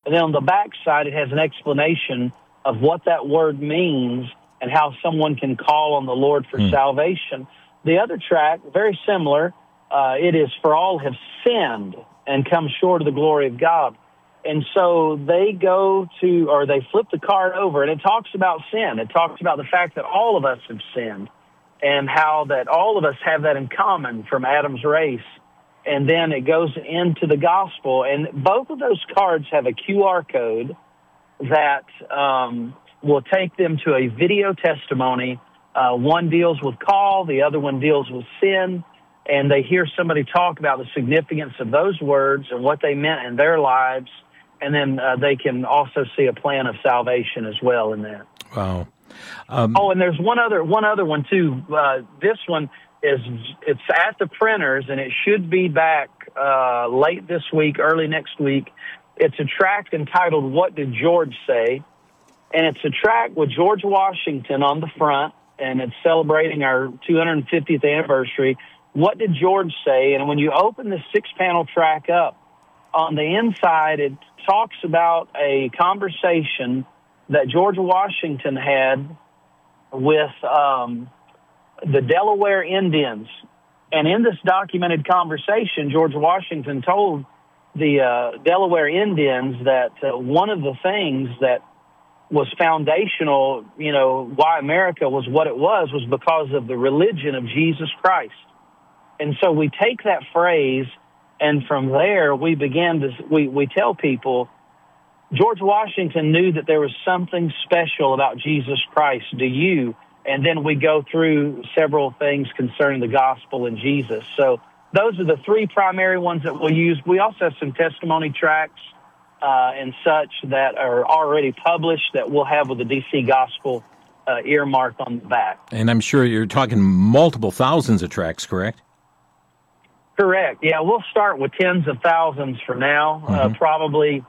And then on the back side, it has an explanation of what that word means and how someone can call on the Lord for salvation. The other tract, very similar, it is for all have sinned and come short of the glory of God. And so they they flip the card over, and it talks about sin. It talks about the fact that all of us have sinned and how that all of us have that in common from Adam's race. And then it goes into the gospel. And both of those cards have a QR code that will take them to a video testimony. One deals with call, the other one deals with sin, and they hear somebody talk about the significance of those words and what they meant in their lives, and then they can also see a plan of salvation as well in that. Wow. And there's one other one too. This one it's at the printers, and it should be back late this week, early next week. It's a tract entitled "What Did George Say?" And it's a tract with George Washington on the front, and it's celebrating our 250th anniversary. What did George say? And when you open the 6-panel tract up, on the inside, it talks about a conversation that George Washington had with the Delaware Indians. And in this documented conversation, George Washington told the Delaware Indians that one of the things that was foundational, why America was what it was because of the religion of Jesus Christ. And so we take that phrase, and from there we we tell people, George Washington knew that there was something special about Jesus Christ. Do you? And then we go through several things concerning the gospel and Jesus. So those are the three primary ones that we'll use. We also have some testimony tracts and such that are already published that we'll have with the DC Gospel earmarked on the back. And I'm sure you're talking multiple thousands of tracts, correct? Correct. Yeah, we'll start with tens of thousands for now. Probably,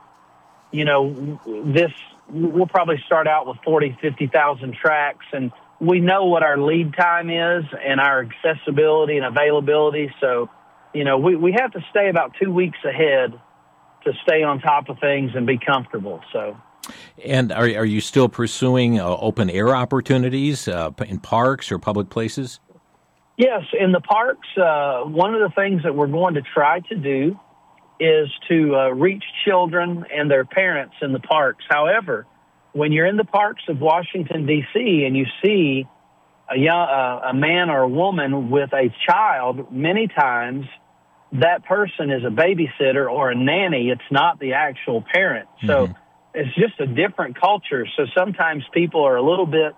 we'll probably start out with 40, 50,000 tracts, and we know what our lead time is and our accessibility and availability. So, we have to stay about 2 weeks ahead to stay on top of things and be comfortable. So, and are you still pursuing open air opportunities in parks or public places? Yes, in the parks. One of the things that we're going to try to do is to reach children and their parents in the parks. However, when you're in the parks of Washington, D.C., and you see a man or a woman with a child, many times that person is a babysitter or a nanny. It's not the actual parent. So it's just a different culture. So sometimes people are a little bit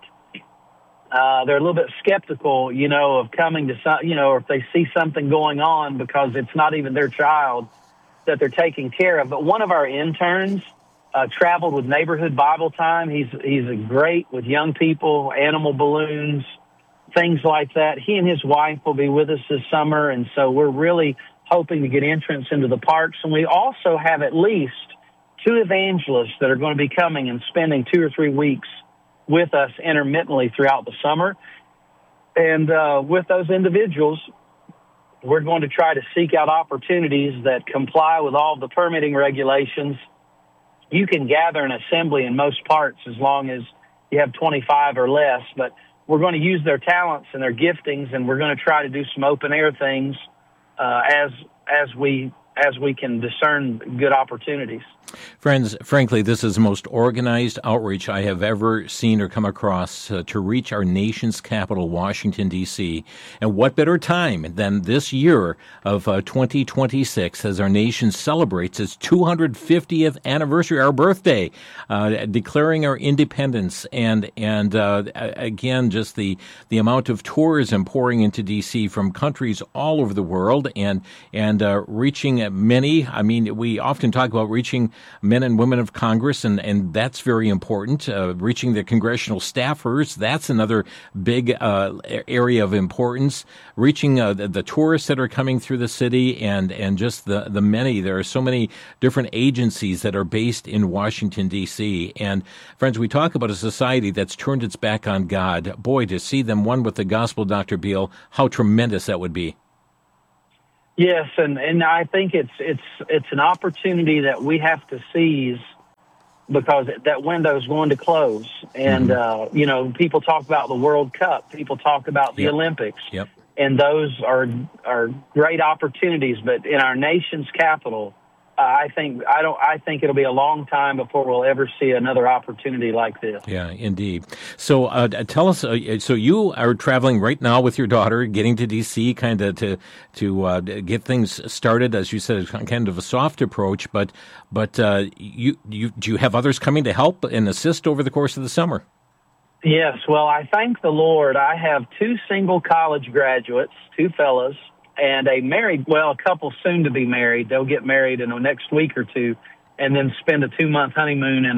skeptical, of coming to some, or if they see something going on because it's not even their child that they're taking care of. But one of our interns traveled with Neighborhood Bible Time. He's great with young people, animal balloons, things like that. He and his wife will be with us this summer, and so we're really hoping to get entrance into the parks. And we also have at least 2 evangelists that are going to be coming and spending 2 or 3 weeks with us intermittently throughout the summer. And with those individuals, we're going to try to seek out opportunities that comply with all the permitting regulations. You can gather an assembly in most parts as long as you have 25 or less, but we're going to use their talents and their giftings, and we're going to try to do some open air things as we can discern good opportunities. Friends, frankly, this is the most organized outreach I have ever seen or come across to reach our nation's capital, Washington, D.C. And what better time than this year of 2026 as our nation celebrates its 250th anniversary, our birthday, declaring our independence, and again, just the amount of tourism pouring into D.C. from countries all over the world, and reaching many. I mean, we often talk about reaching men and women of Congress, and that's very important. Reaching the congressional staffers, that's another big area of importance. Reaching the tourists that are coming through the city, and just the many. There are so many different agencies that are based in Washington, D.C. And friends, we talk about a society that's turned its back on God. Boy, to see them one with the gospel, Dr. Beal, how tremendous that would be. Yes, and I think it's an opportunity that we have to seize because that window is going to close. And, people talk about the World Cup. People talk about the Olympics. Yep. And those are great opportunities. But in our nation's capital, I think it'll be a long time before we'll ever see another opportunity like this. Yeah, indeed. So tell us. So you are traveling right now with your daughter, getting to D.C., kind of to get things started. As you said, it's kind of a soft approach. But do you have others coming to help and assist over the course of the summer? Yes. Well, I thank the Lord. I have 2 single college graduates, 2 fellas, and a couple soon to be married. They'll get married in the next week or 2, and then spend a 2-month honeymoon in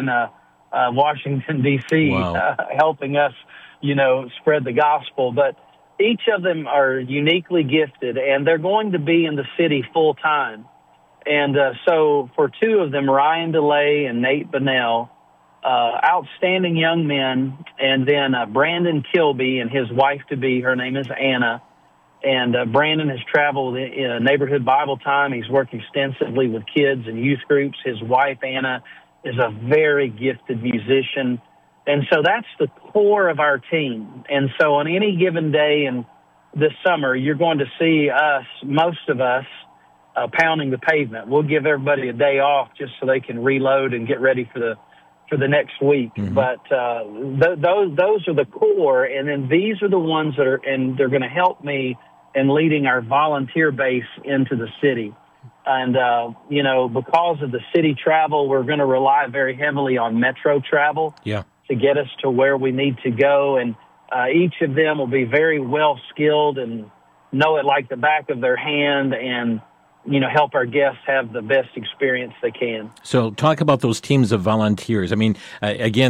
Washington, D.C., wow. helping us, spread the gospel. But each of them are uniquely gifted, and they're going to be in the city full time. And so for 2 of them, Ryan DeLay and Nate Bunnell, outstanding young men, and then Brandon Kilby and his wife-to-be, her name is Anna. And Brandon has traveled in neighborhood Bible time. He's worked extensively with kids and youth groups. His wife, Anna, is a very gifted musician. And so that's the core of our team. And so on any given day in this summer, you're going to see most of us, pounding the pavement. We'll give everybody a day off just so they can reload and get ready for the next week. Mm-hmm. But those are the core, and then these are the ones and they're going to help me in leading our volunteer base into the city. And, because of the city travel, we're going to rely very heavily on metro travel to get us to where we need to go. And each of them will be very well skilled and know it like the back of their hand, and help our guests have the best experience they can. So talk about those teams of volunteers. I mean, again,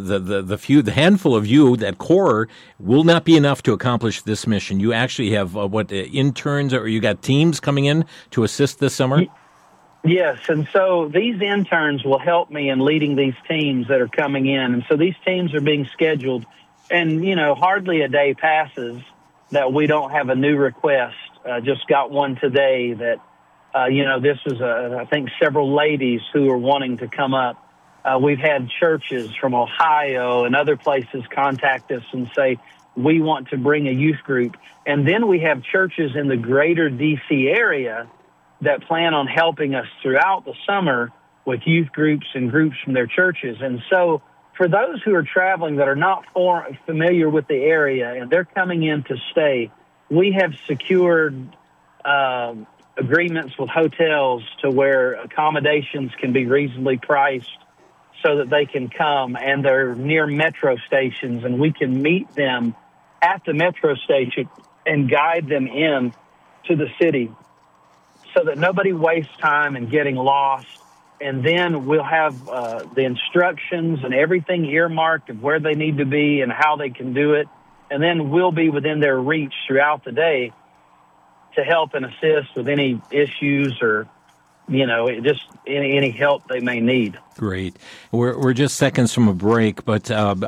the handful of you, that core, will not be enough to accomplish this mission. You actually have, interns, or you got teams coming in to assist this summer? Yes, and so these interns will help me in leading these teams that are coming in. And so these teams are being scheduled, and, hardly a day passes that we don't have a new request. Just got one today that, this was, I think, several ladies who are wanting to come up. We've had churches from Ohio and other places contact us and say, we want to bring a youth group. And then we have churches in the greater D.C. area that plan on helping us throughout the summer with youth groups and groups from their churches. And so for those who are traveling that are not familiar with the area and they're coming in to stay, we have secured agreements with hotels to where accommodations can be reasonably priced so that they can come, and they're near metro stations, and we can meet them at the metro station and guide them in to the city so that nobody wastes time in getting lost. And then we'll have the instructions and everything earmarked of where they need to be and how they can do it. And then we'll be within their reach throughout the day to help and assist with any issues or, just any help they may need. Great. We're just seconds from a break, but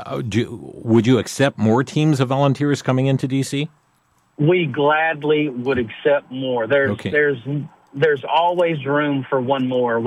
would you accept more teams of volunteers coming into D.C.? We gladly would accept more. There's always room for one more.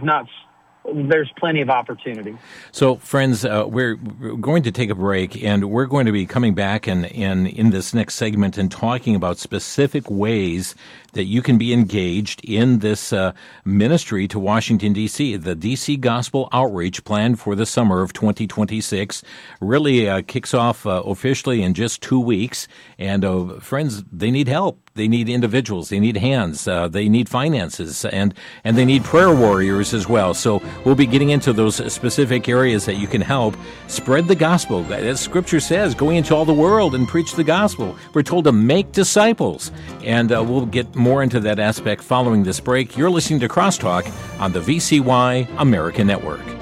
There's plenty of opportunity. So, friends, we're going to take a break, and we're going to be coming back and in this next segment and talking about specific ways that you can be engaged in this ministry to Washington, D.C. The D.C. Gospel Outreach Plan for the summer of 2026 really kicks off officially in just 2 weeks. And, friends, they need help. They need individuals. They need hands. They need finances. And they need prayer warriors as well. So we'll be getting into those specific areas that you can help spread the gospel. As Scripture says, going into all the world and preach the gospel. We're told to make disciples. And we'll get more into that aspect following this break. You're listening to Crosstalk on the VCY American Network.